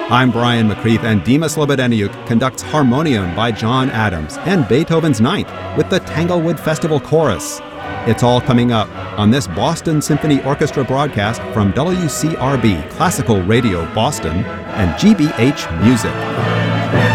I'm Brian McCreath, and Dima Slobodeniuk conducts Harmonium by John Adams and Beethoven's Ninth with the Tanglewood Festival Chorus. It's all coming up on this Boston Symphony Orchestra broadcast from WCRB Classical Radio Boston and GBH Music.